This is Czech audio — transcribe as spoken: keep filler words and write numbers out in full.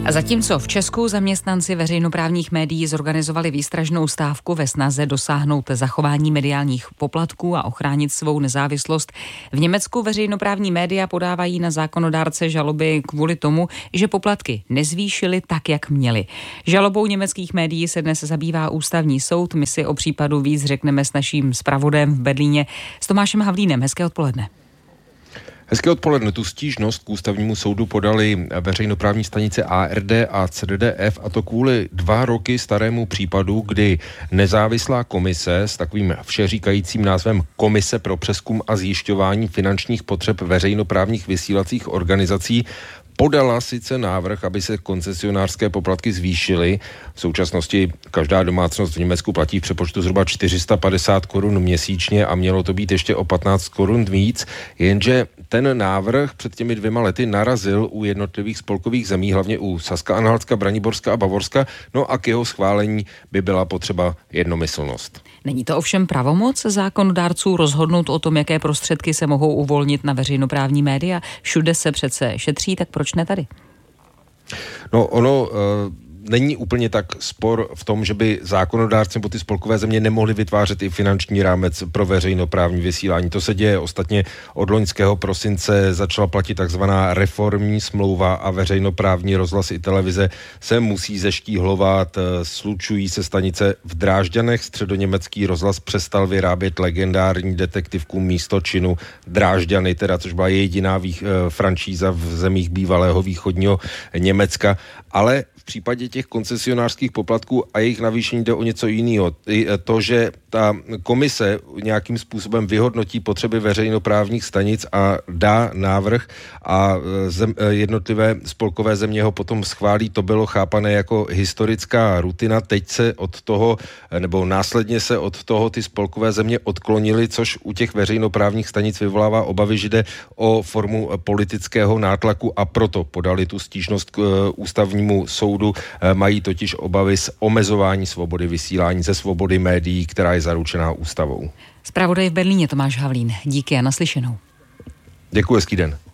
A zatímco v Česku zaměstnanci veřejnoprávních médií zorganizovali výstražnou stávku ve snaze dosáhnout zachování mediálních poplatků a ochránit svou nezávislost, v Německu veřejnoprávní média podávají na zákonodárce žaloby kvůli tomu, že poplatky nezvýšily tak, jak měly. Žalobou německých médií se dnes zabývá ústavní soud. My si o případu víc řekneme s naším zpravodajem v Berlíně s Tomášem Havlínem. Hezké odpoledne. Hezké odpoledne. Tu stížnost k ústavnímu soudu podali veřejnoprávní stanice A R D a C D D F, a to kvůli dva roky starému případu, kdy nezávislá komise s takovým všeříkajícím názvem Komise pro přezkum a zjišťování finančních potřeb veřejnoprávních vysílacích organizací podala sice návrh, aby se koncesionářské poplatky zvýšily. V současnosti každá domácnost v Německu platí v přepočtu zhruba čtyři sta padesát korun měsíčně a mělo to být ještě o patnáct korun víc, jenže ten návrh před těmi dvěma lety narazil u jednotlivých spolkových zemí, hlavně u Saska-Anhaltska, Braniborska a Bavorska, no a k jeho schválení by byla potřeba jednomyslnost. Není to ovšem pravomoc zákonodárců rozhodnout o tom, jaké prostředky se mohou uvolnit na veřejnoprávní média? Všude se přece šetří, tak proč ne tady? No ono... Uh... Není úplně tak spor v tom, že by zákonodárci nebo ty spolkové země nemohli vytvářet i finanční rámec pro veřejnoprávní vysílání. To se děje ostatně od loňského prosince začala platit takzvaná reformní smlouva a veřejnoprávní rozhlas i televize se musí zeštíhlovat. Slučují se stanice v Drážďanech. Středoněmecký rozhlas přestal vyrábět legendární detektivku Místo činu Drážďany, teda což byla jediná vých, franšíza v zemích bývalého východního Německa, ale v případě těch koncesionářských poplatků a jejich navýšení jde o něco jiného. To, že ta komise nějakým způsobem vyhodnotí potřeby veřejnoprávních stanic a dá návrh a zem, jednotlivé spolkové země ho potom schválí, to bylo chápané jako historická rutina. Teď se od toho, nebo následně se od toho ty spolkové země odklonily, což u těch veřejnoprávních stanic vyvolává obavy, že jde o formu politického nátlaku, a proto podali tu stížnost k ústavnímu soudu. Mají totiž obavy z omezování svobody vysílání, ze svobody médií, která je zaručená ústavou. Zpravodaj v Berlíně Tomáš Havlín. Díky a naslyšenou. Děkuji, hezký den.